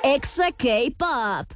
Exa K-Pop.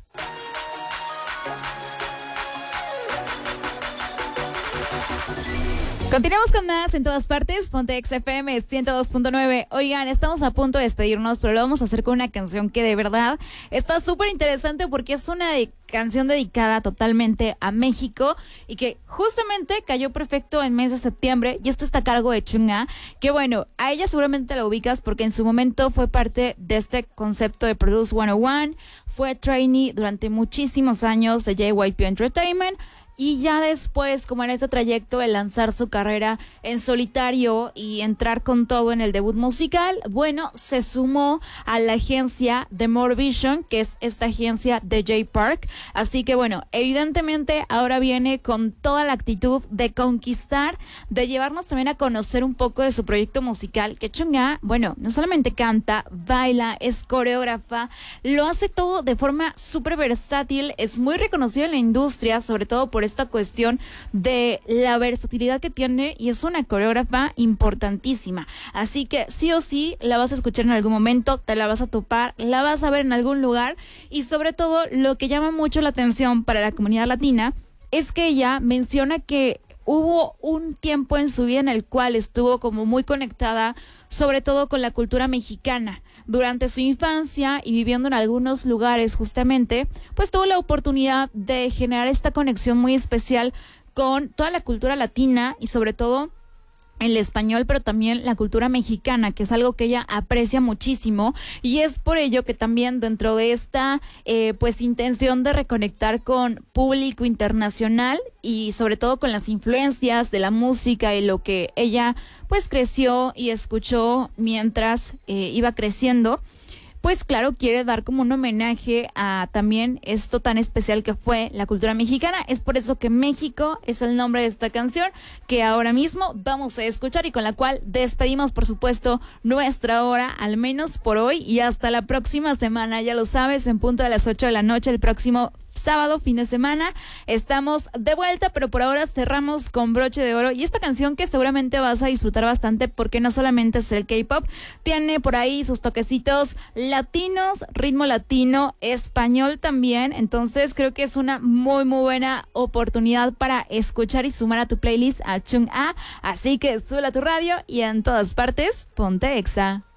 Continuamos con más en todas partes. Ponte Exa FM 102.9. Oigan, estamos a punto de despedirnos, pero lo vamos a hacer con una canción que de verdad está súper interesante porque es una canción dedicada totalmente a México y que justamente cayó perfecto en mes de septiembre, y esto está a cargo de Chungha, que bueno, a ella seguramente la ubicas porque en su momento fue parte de este concepto de Produce 101, fue trainee durante muchísimos años de JYP Entertainment. Y ya después, como en este trayecto de lanzar su carrera en solitario y entrar con todo en el debut musical, bueno, se sumó a la agencia de More Vision, que es esta agencia de Jay Park. Así que bueno, evidentemente ahora viene con toda la actitud de conquistar, de llevarnos también a conocer un poco de su proyecto musical, que Chungha, bueno, no solamente canta, baila, es coreógrafa, lo hace todo de forma súper versátil, es muy reconocida en la industria, sobre todo por esta cuestión de la versatilidad que tiene, y es una coreógrafa importantísima. Así que sí o sí la vas a escuchar en algún momento, te la vas a topar, la vas a ver en algún lugar, y sobre todo lo que llama mucho la atención para la comunidad latina es que ella menciona que hubo un tiempo en su vida en el cual estuvo como muy conectada, sobre todo con la cultura mexicana. Durante su infancia y viviendo en algunos lugares justamente, pues tuvo la oportunidad de generar esta conexión muy especial con toda la cultura latina y sobre todo el español, pero también la cultura mexicana, que es algo que ella aprecia muchísimo, y es por ello que también dentro de esta pues intención de reconectar con público internacional y sobre todo con las influencias de la música y lo que ella pues creció y escuchó mientras iba creciendo, pues claro, quiere dar como un homenaje a también esto tan especial que fue la cultura mexicana. Es por eso que México es el nombre de esta canción que ahora mismo vamos a escuchar y con la cual despedimos, por supuesto, nuestra hora, al menos por hoy, y hasta la próxima semana. Ya lo sabes, en punto de las 8 de la noche, el próximo sábado, fin de semana, estamos de vuelta, pero por ahora cerramos con broche de oro y esta canción que seguramente vas a disfrutar bastante porque no solamente es el K-pop, tiene por ahí sus toquecitos latinos, ritmo latino, español también, entonces creo que es una muy muy buena oportunidad para escuchar y sumar a tu playlist a Chungha, así que sube a tu radio y en todas partes, ponte Exa.